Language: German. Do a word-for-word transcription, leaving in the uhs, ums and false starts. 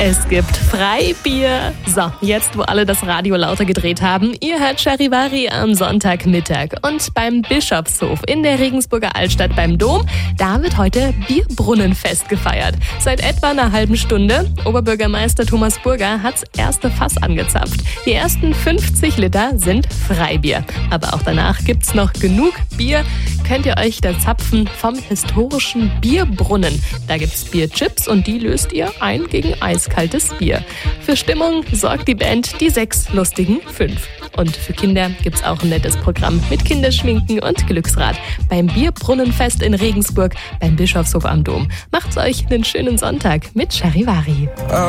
Es gibt Freibier. So, jetzt wo alle das Radio lauter gedreht haben, ihr hört Charivari am Sonntagmittag. Und beim Bischofshof in der Regensburger Altstadt beim Dom, da wird heute Bierbrunnenfest gefeiert. Seit etwa einer halben Stunde. Oberbürgermeister Thomas Burger hat's erste Fass angezapft. Die ersten fünfzig Liter sind Freibier. Aber auch danach gibt's noch genug Bier. Könnt ihr euch da zapfen vom historischen Bierbrunnen. Da gibt's Bierchips und die löst ihr ein gegen eiskaltes Bier. Für Stimmung sorgt die Band Die Sechs Lustigen Fünf. Und für Kinder gibt's auch ein nettes Programm mit Kinderschminken und Glücksrad beim Bierbrunnenfest in Regensburg beim Bischofshof am Dom. Macht's euch einen schönen Sonntag mit Charivari.